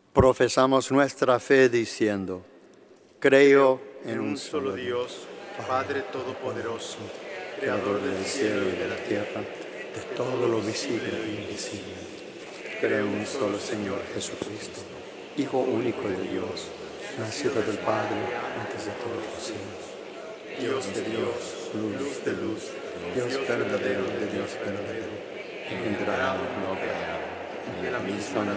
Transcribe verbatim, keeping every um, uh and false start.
Profesamos nuestra fe diciendo, creo en un solo Dios, Padre Todopoderoso, Creador del cielo y de la tierra, de todo lo visible e invisible. Creo en un solo Señor Jesucristo, Hijo único de Dios, nacido del Padre antes de todos los siglos. Dios de Dios, luz de luz, Dios verdadero de Dios verdadero, engendrado, no creado, en la misma